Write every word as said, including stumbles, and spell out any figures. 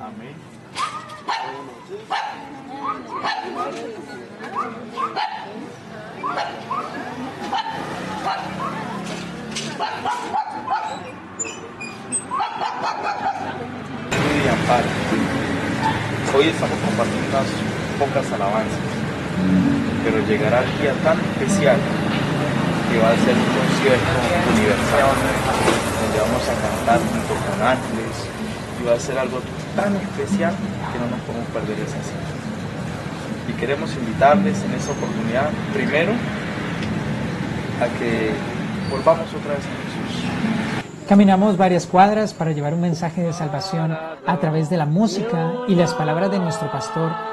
Amén. Y amparo. Hoy estamos compartiendo unas pocas alabanzas, pero llegará el día tan especial que va a ser un concierto universal donde vamos a cantar junto con ángeles y va a ser algo tan especial que no nos podemos perder esa cita. Y queremos invitarles en esta oportunidad, primero, a que volvamos otra vez a Jesús. Caminamos varias cuadras para llevar un mensaje de salvación a través de la música y las palabras de nuestro pastor